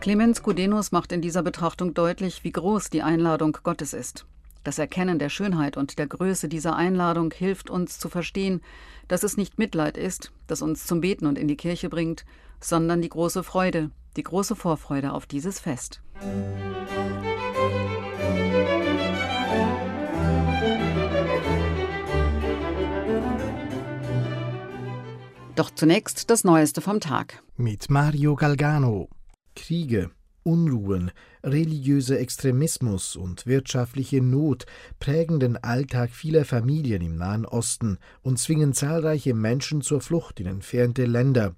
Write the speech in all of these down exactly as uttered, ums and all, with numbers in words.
Clemens Gudenus macht in dieser Betrachtung deutlich, wie groß die Einladung Gottes ist. Das Erkennen der Schönheit und der Größe dieser Einladung hilft uns zu verstehen, dass es nicht Mitleid ist, das uns zum Beten und in die Kirche bringt, sondern die große Freude, die große Vorfreude auf dieses Fest. Doch zunächst das Neueste vom Tag. Mit Mario Galgano. Kriege, Unruhen, religiöser Extremismus und wirtschaftliche Not prägen den Alltag vieler Familien im Nahen Osten und zwingen zahlreiche Menschen zur Flucht in entfernte Länder.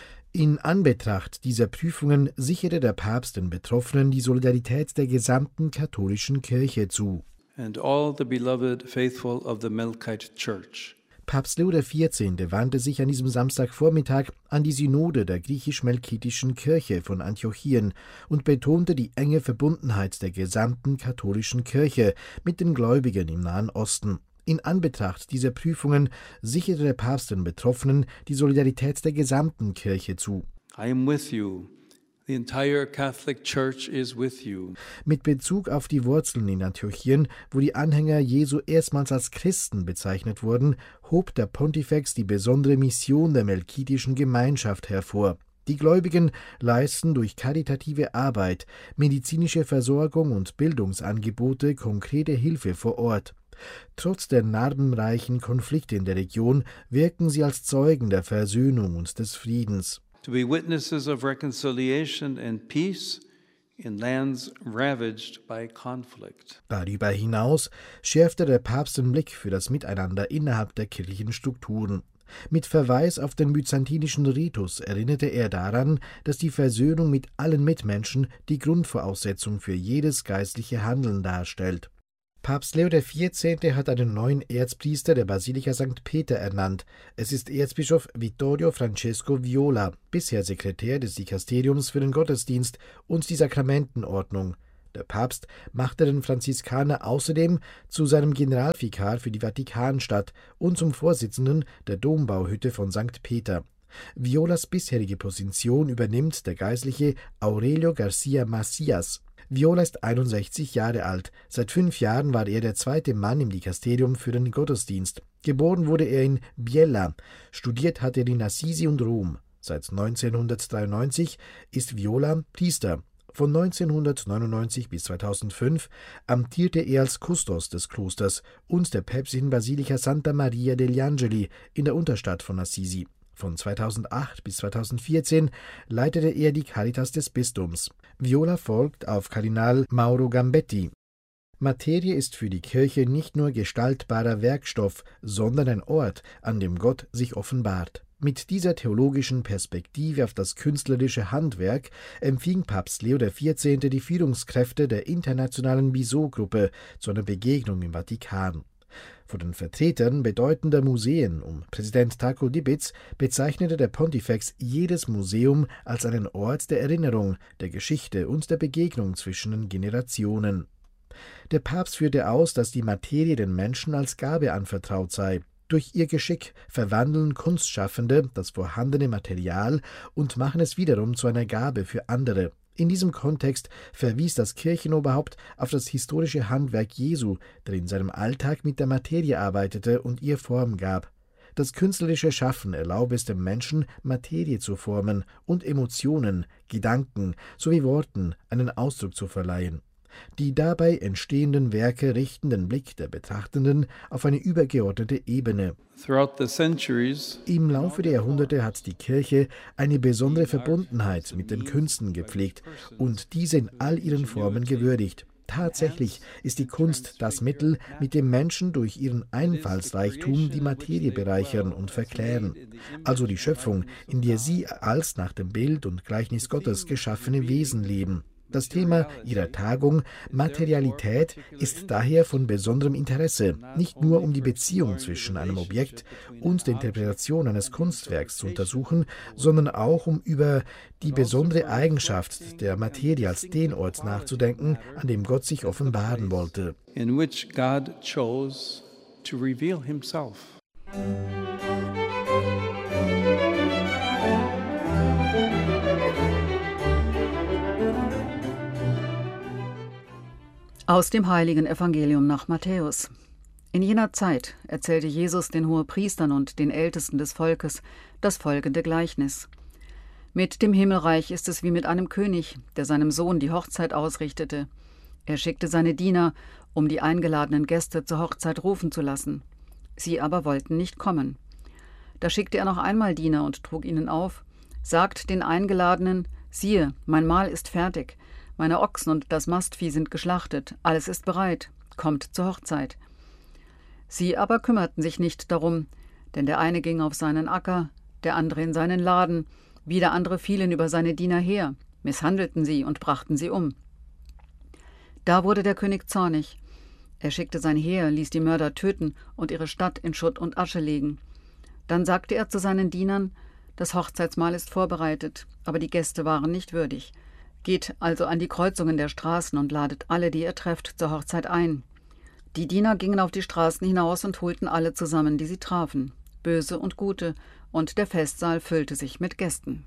In Anbetracht dieser Prüfungen sicherte der Papst den Betroffenen die Solidarität der gesamten katholischen Kirche zu. And all the beloved faithful of the Melkite Church. Papst Leo der Vierzehnte wandte sich an diesem Samstagvormittag an die Synode der griechisch-melkitischen Kirche von Antiochien und betonte die enge Verbundenheit der gesamten katholischen Kirche mit den Gläubigen im Nahen Osten. In Anbetracht dieser Prüfungen sicherte der Papst den Betroffenen die Solidarität der gesamten Kirche zu. I am with you. The entire Catholic Church is with you. Mit Bezug auf die Wurzeln in Antiochien, wo die Anhänger Jesu erstmals als Christen bezeichnet wurden, hob der Pontifex die besondere Mission der melkitischen Gemeinschaft hervor. Die Gläubigen leisten durch karitative Arbeit, medizinische Versorgung und Bildungsangebote konkrete Hilfe vor Ort. Trotz der narbenreichen Konflikte in der Region wirken sie als Zeugen der Versöhnung und des Friedens. To be witnesses of reconciliation and peace in lands ravaged by conflict. Darüber hinaus schärfte der Papst den Blick für das Miteinander innerhalb der kirchlichen Strukturen. Mit Verweis auf den byzantinischen Ritus erinnerte er daran, dass die Versöhnung mit allen Mitmenschen die Grundvoraussetzung für jedes geistliche Handeln darstellt. Papst Leo der Vierzehnte hat einen neuen Erzpriester der Basilika Sankt Peter ernannt. Es ist Erzbischof Vittorio Francesco Viola, bisher Sekretär des Dikasteriums für den Gottesdienst und die Sakramentenordnung. Der Papst machte den Franziskaner außerdem zu seinem Generalvikar für die Vatikanstadt und zum Vorsitzenden der Dombauhütte von Sankt Peter. Violas bisherige Position übernimmt der Geistliche Aurelio García Macías. Viola ist einundsechzig Jahre alt. Seit fünf Jahren war er der zweite Mann im Dikasterium für den Gottesdienst. Geboren wurde er in Biella. Studiert hat er in Assisi und Rom. Seit neunzehnhundertdreiundneunzig ist Viola Priester. Von neunzehnhundertneunundneunzig bis zweitausendfünf amtierte er als Kustos des Klosters und der päpstlichen Basilika Santa Maria degli Angeli in der Unterstadt von Assisi. Von zweitausendacht bis zweitausendvierzehn leitete er die Caritas des Bistums. Viola folgt auf Kardinal Mauro Gambetti. Materie ist für die Kirche nicht nur gestaltbarer Werkstoff, sondern ein Ort, an dem Gott sich offenbart. Mit dieser theologischen Perspektive auf das künstlerische Handwerk empfing Papst Leo der Vierzehnte die Führungskräfte der internationalen Bizot-Gruppe zu einer Begegnung im Vatikan. Von den Vertretern bedeutender Museen um Präsident Taco Dibitz bezeichnete der Pontifex jedes Museum als einen Ort der Erinnerung, der Geschichte und der Begegnung zwischen den Generationen. Der Papst führte aus, dass die Materie den Menschen als Gabe anvertraut sei. Durch ihr Geschick verwandeln Kunstschaffende das vorhandene Material und machen es wiederum zu einer Gabe für andere. In diesem Kontext verwies das Kirchenoberhaupt auf das historische Handwerk Jesu, der in seinem Alltag mit der Materie arbeitete und ihr Form gab. Das künstlerische Schaffen erlaube es dem Menschen, Materie zu formen und Emotionen, Gedanken sowie Worten einen Ausdruck zu verleihen. Die dabei entstehenden Werke richten den Blick der Betrachtenden auf eine übergeordnete Ebene. Im Laufe der Jahrhunderte hat die Kirche eine besondere Verbundenheit mit den Künsten gepflegt und diese in all ihren Formen gewürdigt. Tatsächlich ist die Kunst das Mittel, mit dem Menschen durch ihren Einfallsreichtum die Materie bereichern und verklären, also die Schöpfung, in der sie als nach dem Bild und Gleichnis Gottes geschaffene Wesen leben. Das Thema ihrer Tagung, Materialität, ist daher von besonderem Interesse, nicht nur um die Beziehung zwischen einem Objekt und der Interpretation eines Kunstwerks zu untersuchen, sondern auch um über die besondere Eigenschaft der Materie als den Ort nachzudenken, an dem Gott sich offenbaren wollte. In which God chose to reveal himself. Aus dem heiligen Evangelium nach Matthäus. In jener Zeit erzählte Jesus den Hohepriestern und den Ältesten des Volkes das folgende Gleichnis. Mit dem Himmelreich ist es wie mit einem König, der seinem Sohn die Hochzeit ausrichtete. Er schickte seine Diener, um die eingeladenen Gäste zur Hochzeit rufen zu lassen. Sie aber wollten nicht kommen. Da schickte er noch einmal Diener und trug ihnen auf: Sagt den Eingeladenen: Siehe, mein Mahl ist fertig, meine Ochsen und das Mastvieh sind geschlachtet, alles ist bereit, kommt zur Hochzeit. Sie aber kümmerten sich nicht darum, denn der eine ging auf seinen Acker, der andere in seinen Laden, wieder andere fielen über seine Diener her, misshandelten sie und brachten sie um. Da wurde der König zornig. Er schickte sein Heer, ließ die Mörder töten und ihre Stadt in Schutt und Asche legen. Dann sagte er zu seinen Dienern: Das Hochzeitsmahl ist vorbereitet, aber die Gäste waren nicht würdig. Geht also an die Kreuzungen der Straßen und ladet alle, die ihr trefft, zur Hochzeit ein. Die Diener gingen auf die Straßen hinaus und holten alle zusammen, die sie trafen, Böse und Gute, und der Festsaal füllte sich mit Gästen.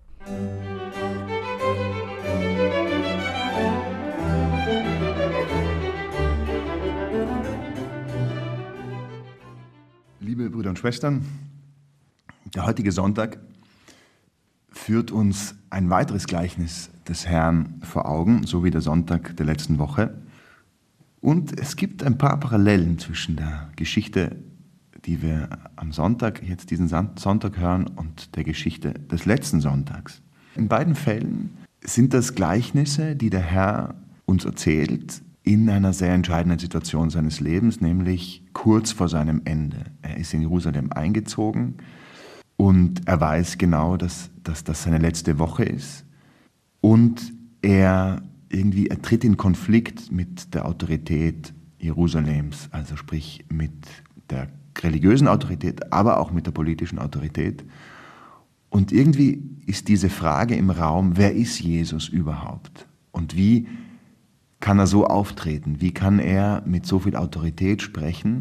Liebe Brüder und Schwestern, der heutige Sonntag führt uns ein weiteres Gleichnis des Herrn vor Augen, so wie der Sonntag der letzten Woche. Und es gibt ein paar Parallelen zwischen der Geschichte, die wir am Sonntag, jetzt diesen Sonntag hören, und der Geschichte des letzten Sonntags. In beiden Fällen sind das Gleichnisse, die der Herr uns erzählt, in einer sehr entscheidenden Situation seines Lebens, nämlich kurz vor seinem Ende. Er ist in Jerusalem eingezogen und er weiß genau, dass, dass das seine letzte Woche ist. Und er irgendwie er tritt in Konflikt mit der Autorität Jerusalems, also sprich mit der religiösen Autorität, aber auch mit der politischen Autorität. Und irgendwie ist diese Frage im Raum: Wer ist Jesus überhaupt? Und wie kann er so auftreten? Wie kann er mit so viel Autorität sprechen?